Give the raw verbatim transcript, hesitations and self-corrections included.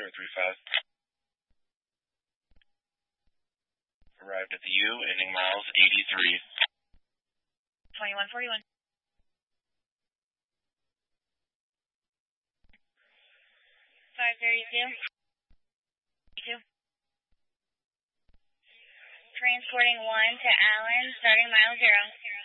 zero three five. Arrived at the U, ending miles eighty-three. twenty-one forty-one. five thirty-two. two. Transporting one to Allen, starting mile zero.